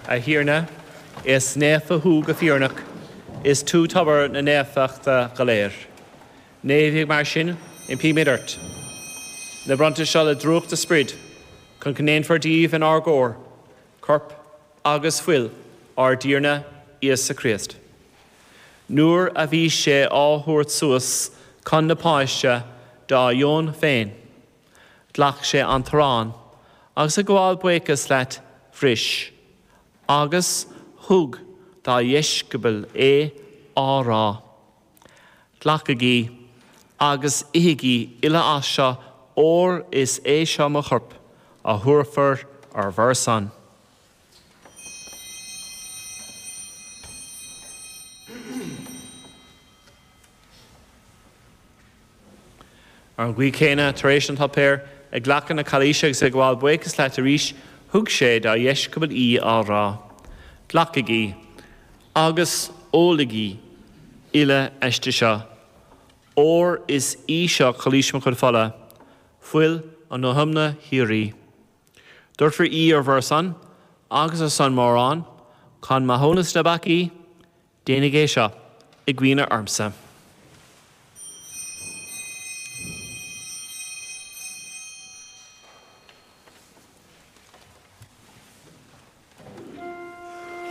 a hiarna is nefa húg a fiornach is tú tabar na nefachta galéir. Névig mar sin in pí midart. Na bronta seo le drúcht a sprid, chun cnéin for díomh an argóir, corp agus fuil ar díarna is sa Christ. Nuair a bhí sé áthúirt suas chun na páiste dá Ión féin. Dlach sé an thrán, agus a gháil buchas leat fris, agus thug dá dheiscibal árá. Dlach a gí, agus ihigí ila asha or is seo mo chorp a thuirfar ar bhar Ar ghui céine taréis an tapéir ag ghlachan na calíise ag gháil buchas leat a rís thug sé dá dheiscibal árá. Dlach a gí, agus ólagí ile eiste seo. Or is seo calíisme chud falla, fuil an nó thumna hirí. Dúirfar ar bhar agus a san mórán, chun ma hónas na bací, déananig é seo, i gcuoine armsa.